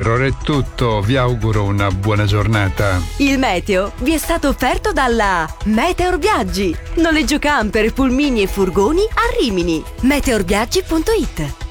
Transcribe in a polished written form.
per ora è tutto, vi auguro una buona giornata. Il meteo vi è stato offerto dalla Meteor Viaggi. Noleggio camper, pulmini e furgoni a Rimini. meteorviaggi.it